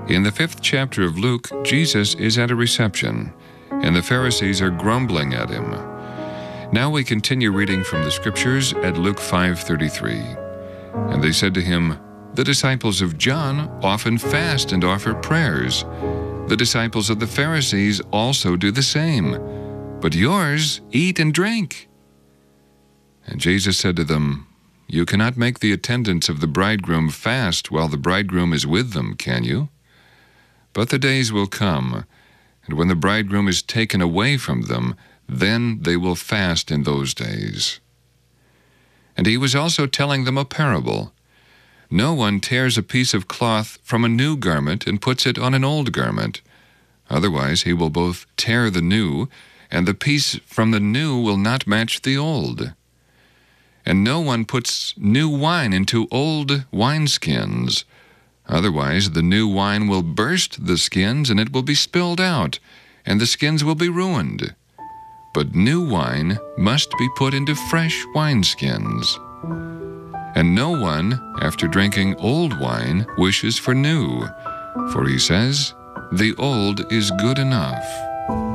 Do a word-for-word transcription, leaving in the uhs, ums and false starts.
In the fifth chapter of Luke, Jesus is at a reception, and the Pharisees are grumbling at him. Now we continue reading from the Scriptures at Luke five thirty-three. And they said to him, "The disciples of John often fast and offer prayers. The disciples of the Pharisees also do the same. But yours eat and drink." And Jesus said to them, "You cannot make the attendants of the bridegroom fast while the bridegroom is with them, can you? But the days will come, and when the bridegroom is taken away from them, then they will fast in those days." And he was also telling them a parable. "No one tears a piece of cloth from a new garment and puts it on an old garment. Otherwise he will both tear the new, and the piece from the new will not match the old. And no one puts new wine into old wineskins. Otherwise the new wine will burst the skins, and it will be spilled out, and the skins will be ruined. But new wine must be put into fresh wineskins. And no one, after drinking old wine, wishes for new, for he says, 'The old is good enough.'"